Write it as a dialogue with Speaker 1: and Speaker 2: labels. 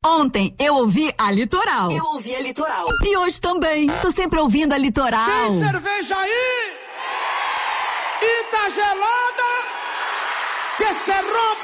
Speaker 1: Ontem eu ouvi a Litoral.
Speaker 2: Eu ouvi a Litoral.
Speaker 1: E hoje também. Tô sempre ouvindo a Litoral.
Speaker 3: Tem cerveja aí? E tá gelada? Que cê rouba